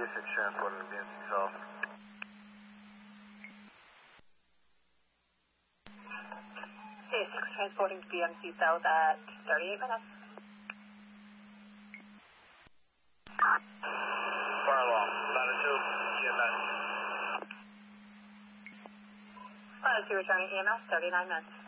46 transporting BNC South. Transporting to BMC South at 38 minutes. Far along, latitude, EMS. Latitude returning EMS, 39 minutes.